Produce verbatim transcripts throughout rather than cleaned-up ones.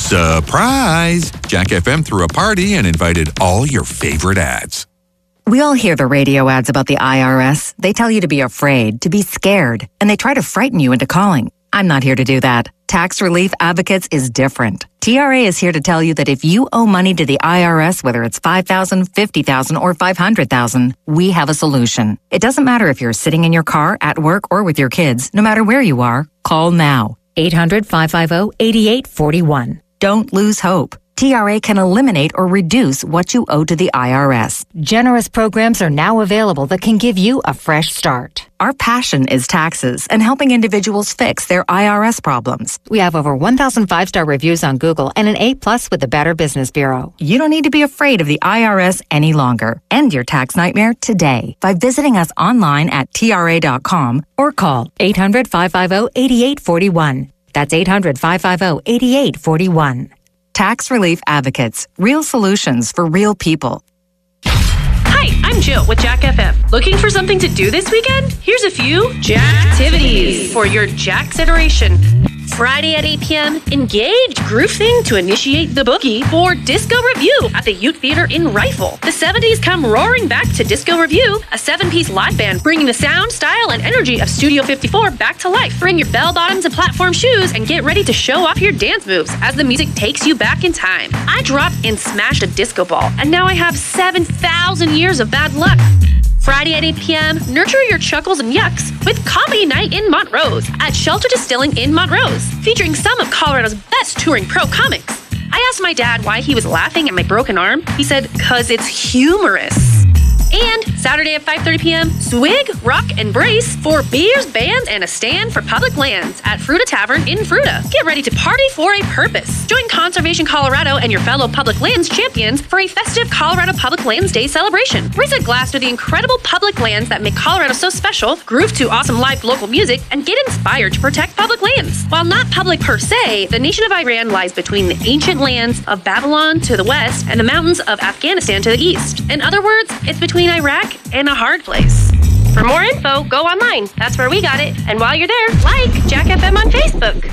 Surprise! Jack F M threw a party and invited all your favorite ads. We all hear the radio ads about the I R S. They tell you to be afraid, to be scared, and they try to frighten you into calling. I'm not here to do that. Tax Relief Advocates is different. T R A is here to tell you that if you owe money to the I R S, whether it's five thousand dollars, fifty thousand dollars, or five hundred thousand dollars, we have a solution. It doesn't matter if you're sitting in your car, at work, or with your kids. No matter where you are, call now. eight hundred, five five zero, eight eight four one. Don't lose hope. T R A can eliminate or reduce what you owe to the I R S. Generous programs are now available that can give you a fresh start. Our passion is taxes and helping individuals fix their I R S problems. We have over one thousand five-star reviews on Google and an A plus with the Better Business Bureau. You don't need to be afraid of the I R S any longer. End your tax nightmare today by visiting us online at T R A dot com or call eight hundred, five five zero, eight eight four one. That's eight hundred, five five zero, eight eight four one. Tax Relief Advocates. Real solutions for real people. Hi, I'm Jill with Jack F M. Looking for something to do this weekend? Here's a few Jack activities for your Jack's iteration. Friday at eight p.m., engage Groove Thing to initiate the boogie for Disco Review at the Ute Theater in Rifle. The seventies come roaring back to Disco Review, a seven-piece live band bringing the sound, style, and energy of Studio fifty-four back to life. Bring your bell-bottoms and platform shoes and get ready to show off your dance moves as the music takes you back in time. I dropped and smashed a disco ball, and now I have seven thousand years of bad luck. Friday at eight p.m., nurture your chuckles and yucks with Comedy Night in Montrose at Shelter Distilling in Montrose, featuring some of Colorado's best touring pro comics. I asked my dad why he was laughing at my broken arm. He said, "'Cause it's humorous." And Saturday at five thirty p.m., swig, rock, and brace for beers, bands, and a stand for public lands at Fruta Tavern in Fruta. Get ready to party for a purpose. Join Conservation Colorado and your fellow public lands champions for a festive Colorado Public Lands Day celebration. Raise a glass to the incredible public lands that make Colorado so special, groove to awesome live local music, and get inspired to protect public lands. While not public per se, the nation of Iran lies between the ancient lands of Babylon to the west and the mountains of Afghanistan to the east. In other words, it's between Iraq and a hard place. For more info, go online. That's where we got it. And while you're there, like Jack F M on Facebook.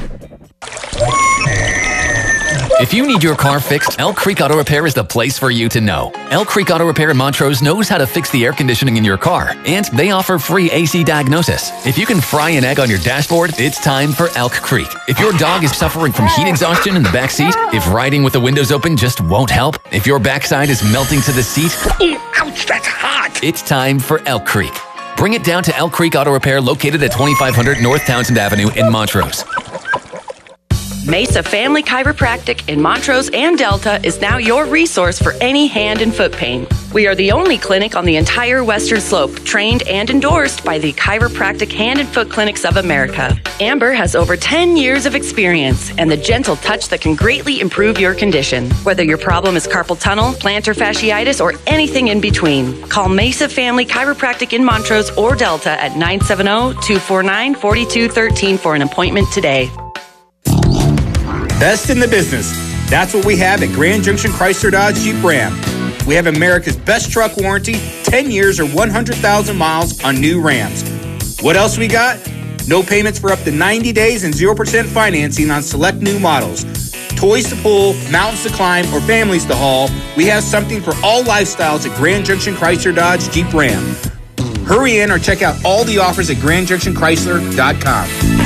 If you need your car fixed, Elk Creek Auto Repair is the place for you to know. Elk Creek Auto Repair in Montrose knows how to fix the air conditioning in your car, and they offer free A C diagnosis. If you can fry an egg on your dashboard, it's time for Elk Creek. If your dog is suffering from heat exhaustion in the back seat, if riding with the windows open just won't help, if your backside is melting to the seat, ouch, that's hot! It's time for Elk Creek. Bring it down to Elk Creek Auto Repair located at twenty-five hundred North Townsend Avenue in Montrose. Mesa Family Chiropractic in Montrose and Delta is now your resource for any hand and foot pain. We are the only clinic on the entire Western Slope, trained and endorsed by the Chiropractic Hand and Foot Clinics of America. Amber has over ten years of experience and the gentle touch that can greatly improve your condition. Whether your problem is carpal tunnel, plantar fasciitis, or anything in between, call Mesa Family Chiropractic in Montrose or Delta at nine seven zero, two four nine, four two one three for an appointment today. Best in the business. That's what we have at Grand Junction Chrysler Dodge Jeep Ram. We have America's best truck warranty, ten years or one hundred thousand miles on new Rams. What else we got? No payments for up to ninety days and zero percent financing on select new models. Toys to pull, mountains to climb, or families to haul, we have something for all lifestyles at Grand Junction Chrysler Dodge Jeep Ram. Hurry in or check out all the offers at grand junction chrysler dot com.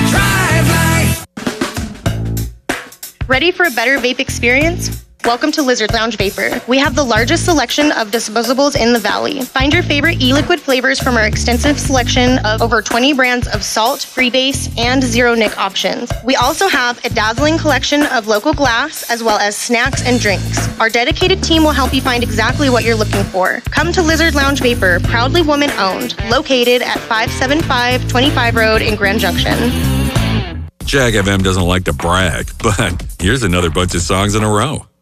Ready for a better vape experience? Welcome to Lizard Lounge Vapor. We have the largest selection of disposables in the valley. Find your favorite e-liquid flavors from our extensive selection of over twenty brands of salt, freebase, and zero-nic options. We also have a dazzling collection of local glass as well as snacks and drinks. Our dedicated team will help you find exactly what you're looking for. Come to Lizard Lounge Vapor, proudly woman-owned, located at five seven five twenty-five Road in Grand Junction. Jack F M doesn't like to brag, but here's another bunch of songs in a row.